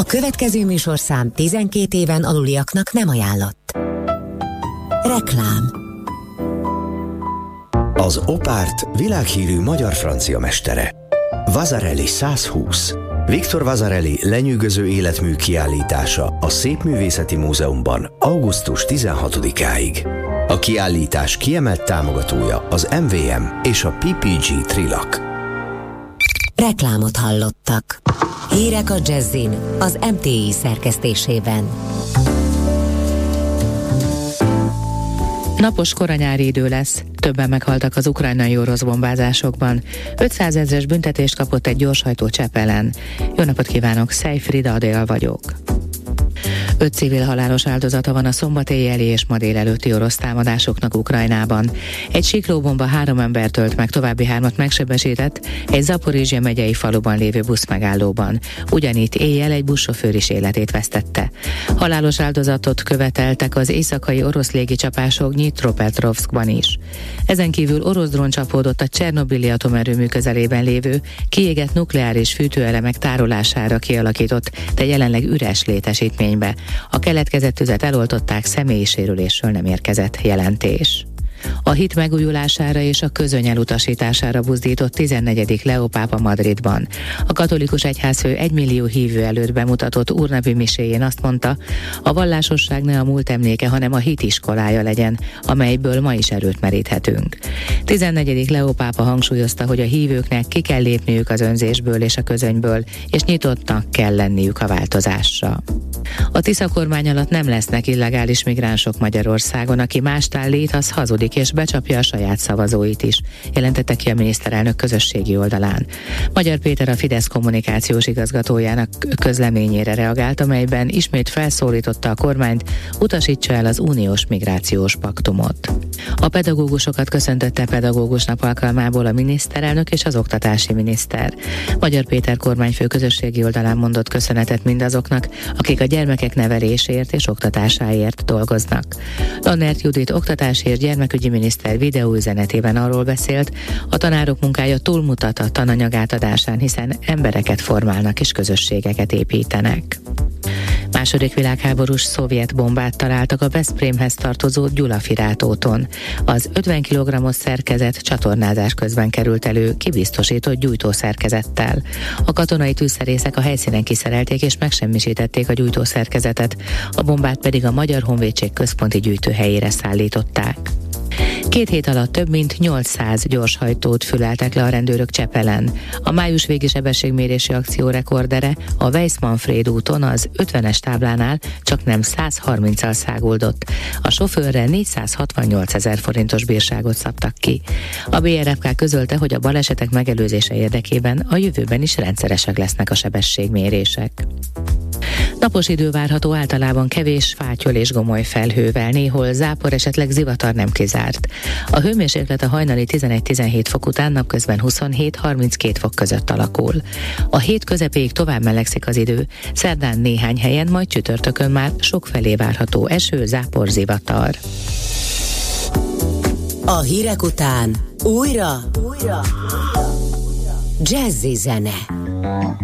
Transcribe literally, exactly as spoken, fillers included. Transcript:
következő műsorszám tizenkét éven aluliaknak nem ajánlott. Reklám. Az Opárt világhírű magyar-francia mestere. Vasarely száz húsz. Viktor Vasarely lenyűgöző életmű kiállítása a Szépművészeti Múzeumban augusztus tizenhatodikáig. A kiállítás kiemelt támogatója az em vé em és a pé pé gé Trilak. Reklámot hallottak. Hírek a Jazzin az em té i szerkesztésében. Napos koranyári idő lesz, többen meghaltak az ukrajnai orosz bombázásokban. ötszázezres büntetést kapott egy gyorshajtó Csepelen. Jó napot kívánok, Szejfrida Adél vagyok. Öt civil halálos áldozata van a szombat éjjeli és ma délelőtti orosz támadásoknak Ukrajnában. Egy siklóbomba három embert ölt meg, további hármat megsebesített egy Zaporizsja megyei faluban lévő buszmegállóban. Ugyanitt éjjel egy buszsofőr is életét vesztette. Halálos áldozatot követeltek az éjszakai orosz légicsapások Dnyipropetrovszkban is. Ezen kívül orosz drón csapódott a Csernobili atomerőmű közelében lévő kiégett nukleáris fűtőelemek tárolására kialakított, de jelenleg üres létesítménybe. A keletkezett tüzet eloltották, személyi sérülésről nem érkezett jelentés. A hit megújulására és a közöny elutasítására buzdított tizennegyedik Leó pápa Madridban. A katolikus egyházfő egymillió hívő előtt bemutatott úrnapi miséjén azt mondta, a vallásosság ne a múlt emléke, hanem a hit iskolája legyen, amelyből ma is erőt meríthetünk. tizennegyedik Leó pápa hangsúlyozta, hogy a hívőknek ki kell lépniük az önzésből és a közönyből, és nyitottnak kell lenniük a változásra. A Tisza kormány alatt nem lesznek illegális migránsok Magyarországon, aki mást állít, az hazudik és becsapja a saját szavazóit is, jelentette ki a miniszterelnök közösségi oldalán. Magyar Péter, a Fidesz kommunikációs igazgatójának közleményére reagált, amelyben ismét felszólította a kormányt, utasítsa el az uniós migrációs paktumot. A pedagógusokat köszöntötte pedagógus nap alkalmából a miniszterelnök és az oktatási miniszter. Magyar Péter kormányfő közösségi oldalán mondott köszönetet mindazoknak, akik a gyermekek nevelésért és oktatásáért dolgoznak. Lannert Judit oktatási és gyermekügyi miniszter videóüzenetében arról beszélt, a tanárok munkája túlmutat a tananyag átadásán, hiszen embereket formálnak és közösségeket építenek. Második világháborús szovjet bombát találtak a Veszprémhez tartozó Gyulafirát úton. Az ötven kilogrammos szerkezet csatornázás közben került elő kibiztosított gyújtószerkezettel. A katonai tűzszerészek a helyszínen kiszerelték és megsemmisítették a gyújtószerkezetet, a bombát pedig a Magyar Honvédség központi gyűjtőhelyére szállították. Két hét alatt több mint nyolcszáz gyorshajtót füleltek le a rendőrök Csepelen. A május végi sebességmérési akció rekordere a Weiss-Manfréd úton az ötvenes táblánál csak nem száz harminccal száguldott. A sofőrre négyszázhatvannyolc ezer forintos bírságot szabtak ki. A bé er ef ká közölte, hogy a balesetek megelőzése érdekében a jövőben is rendszeresek lesznek a sebességmérések. Napos idő várható, általában kevés fátyol és gomoly felhővel, néhol zápor, esetleg zivatar nem kizárt. A hőmérséklet a hajnali tizenegy-tizenhét fok után napközben huszonhét-harminckét fok között alakul. A hét közepéig tovább melegszik az idő, szerdán néhány helyen, majd csütörtökön már sokfelé várható eső, zápor, zivatar. A hírek után újra, újra, jazzy zene.